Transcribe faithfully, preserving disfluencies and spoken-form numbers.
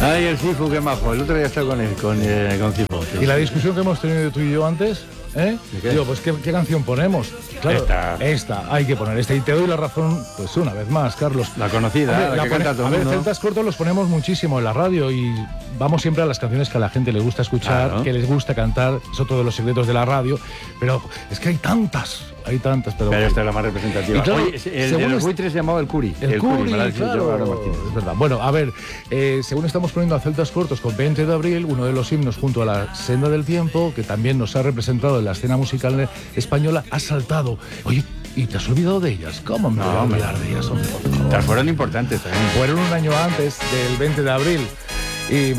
Ay, el Cifu, qué majo. El otro día estaba con él, con, eh, con Cifu. Sí, ¿Y la sí. discusión que hemos tenido tú y yo antes? ¿Eh? Digo, pues ¿qué, ¿qué canción ponemos? Claro, Esta. esta, hay que poner esta. Y te doy la razón, pues una vez más, Carlos. La conocida, Hombre, la, la que pone- canta todo a el ver, mundo. Celtas Cortos los ponemos muchísimo en la radio y vamos siempre a las canciones que a la gente le gusta escuchar, Claro. que les gusta cantar. Es otro de los secretos de la radio. Pero es que hay tantas, hay tantas. Pero, Pero esta es la más representativa. Y claro, Oye, el de según los es- buitres se llamaba el Curi. El, Curi, me lo ha dicho claro, yo, Álvaro Martínez. es verdad. Bueno, a ver, eh, según estamos poniendo a Celtas Cortos con veinte de abril, uno de los himnos junto a la Senda del Tiempo, que también nos ha representado en la escena musical española, ha saltado. Oye, ¿y te has olvidado de ellas? ¿Cómo me No, voy a hombre. olvidar de ellas, hombre? Por favor. Estas fueron importantes también. Fueron un año antes del veinte de abril y